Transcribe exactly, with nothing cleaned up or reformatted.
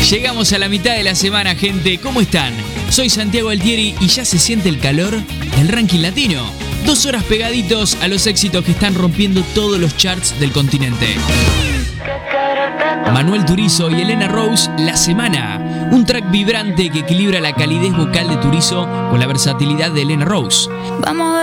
Llegamos a la mitad de la semana, gente. ¿Cómo están? Soy Santiago Altieri y ya se siente el calor del ranking latino. Dos horas pegaditos a los éxitos que están rompiendo todos los charts del continente. Manuel Turizo y Elena Rose, La Semana. Un track vibrante que equilibra la calidez vocal de Turizo con la versatilidad de Elena Rose. Vamos a